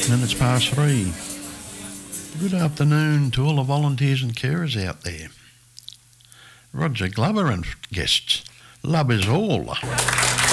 Minutes past 3. Good afternoon to all the volunteers and carers out there. Roger Glover and guests. Love is all.